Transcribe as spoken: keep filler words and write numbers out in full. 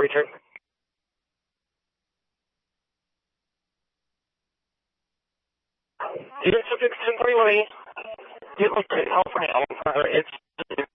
return. You guys subject ten three, let me get like California. Uh, it's